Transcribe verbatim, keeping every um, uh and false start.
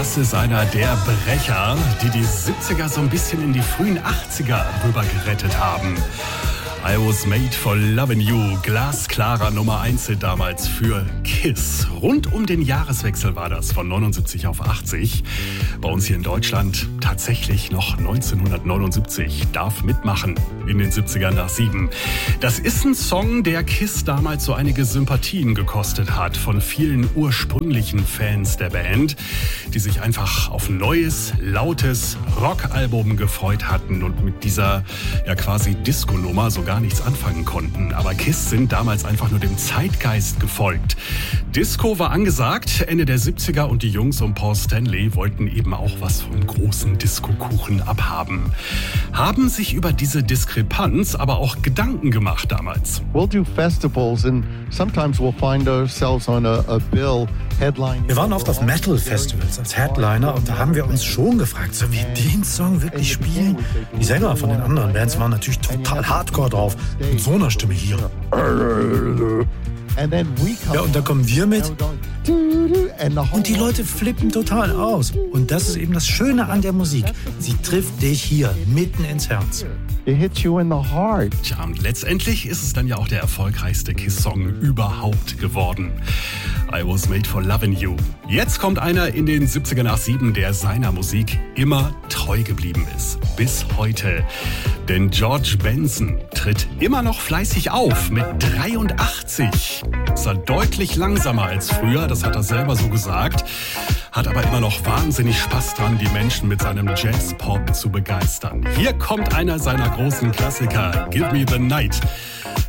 Das ist einer der Brecher, die die siebziger so ein bisschen in die frühen achtziger rüber gerettet haben. I Was Made for Lovin' You, glasklarer Nummer eins Hit damals für KISS. Rund um den Jahreswechsel war das, von neunundsiebzig auf achtzig. Bei uns hier in Deutschland tatsächlich noch neunzehnhundertneunundsiebzig. Darf mitmachen in den siebzigern nach sieben. Das ist ein Song, der KISS damals so einige Sympathien gekostet hat von vielen ursprünglichen Fans der Band, die sich einfach auf ein neues, lautes Rockalbum gefreut hatten und mit dieser ja quasi Disco-Nummer sogar nichts anfangen konnten. Aber KISS sind damals einfach nur dem Zeitgeist gefolgt. Disco war angesagt, Ende der siebziger, und die Jungs um Paul Stanley wollten eben auch was vom großen Disco-Kuchen abhaben. Haben sich über diese Diskrepanz aber auch Gedanken gemacht damals. We'll do festivals and sometimes we'll find ourselves on a, a bill headline. Wir waren oft auf Metal-Festivals als Headliner und da haben wir uns schon gefragt, sollen wir den Song wirklich spielen? Die Sänger von den anderen Bands waren natürlich total hardcore drauf. Mit so einer Stimme hier. Ja, und da kommen wir mit. Und die Leute flippen total aus. Und das ist eben das Schöne an der Musik. Sie trifft dich hier, mitten ins Herz. It hits you in the heart. Tja, und letztendlich ist es dann ja auch der erfolgreichste KISS-Song überhaupt geworden. I Was Made for Lovin' You. Jetzt kommt einer in den siebziger nach sieben, der seiner Musik immer treu geblieben ist. Bis heute. Denn George Benson tritt immer noch fleißig auf mit dreiundachtzig. Ist er deutlich langsamer als früher, das hat er selber so gesagt. Hat aber immer noch wahnsinnig Spaß dran, die Menschen mit seinem Jazz-Pop zu begeistern. Hier kommt einer seiner großen Klassiker, Give Me the Night.